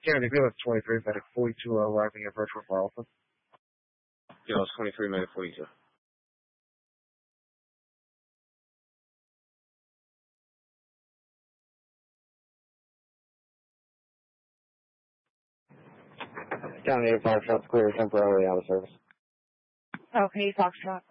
Kennedy, Village 23, medic 42, arriving at Virtual for Alpha. Village 23, medic 42. County 5 shots clear, temporarily out of service. Okay, Foxtrot.